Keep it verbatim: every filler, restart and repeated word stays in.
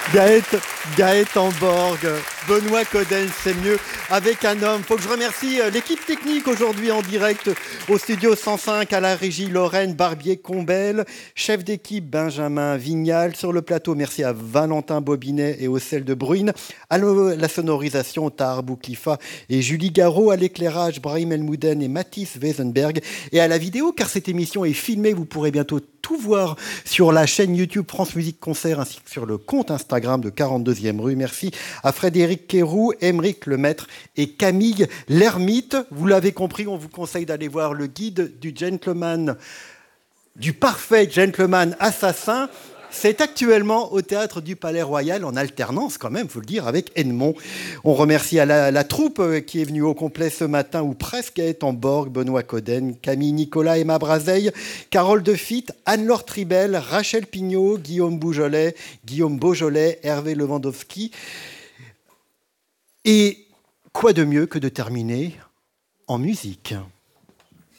Gaët, Gaëtan Borg, Benoît Coden, c'est mieux avec un homme. Faut que je remercie l'équipe technique aujourd'hui en direct au studio cent cinq, à la régie Lorraine Barbier-Combel, chef d'équipe Benjamin Vignal, sur le plateau. Merci à Valentin Bobinet et au sel de Bruyne, à la sonorisation Tahar Bouklifa et Julie Garot, à l'éclairage Brahim Elmouden et Mathis Weisenberg, et à la vidéo, car cette émission est filmée. Vous pourrez bientôt tout voir sur la chaîne YouTube France Musique Concert ainsi que sur le compte Instagram de quarante-deuxième rue. Merci à Frédéric Quéroux, Émeric Lemaître et Camille Lermite. Vous l'avez compris, on vous conseille d'aller voir le guide du gentleman, du parfait gentleman assassin. C'est actuellement au Théâtre du Palais Royal, en alternance quand même, il faut le dire, avec Edmond. On remercie à la, la troupe qui est venue au complet ce matin, ou presque, Gaëtan Borg, Benoît Coden, Camille Nicolas, Emma Brazeille, Carole Defitte, Anne-Laure Tribel, Rachel Pignot, Guillaume Boujolet, Guillaume Beaujolais, Hervé Lewandowski. Et quoi de mieux que de terminer en musique ?